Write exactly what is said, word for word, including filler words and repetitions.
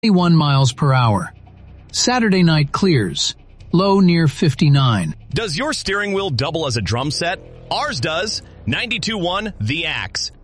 twenty-one miles per hour. Saturday night clears. Low near fifty-nine. Does your steering wheel double as a drum set? Ours does. ninety-two point one The Axe.